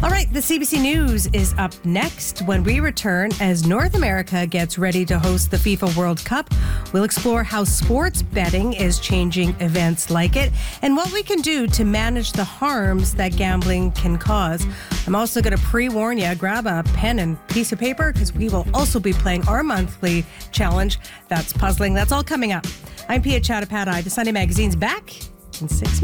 All right, the CBC News is up next when we return as North America gets ready to host the FIFA World Cup. We'll explore how sports betting is changing events like it and what we can do to manage the harms that gambling can cause. I'm also going to pre-warn you, grab a pen and piece of paper because we will also be playing our monthly challenge. That's puzzling. That's all coming up. I'm Pia Chattopadhyay. The Sunday Magazine's back in 6 minutes.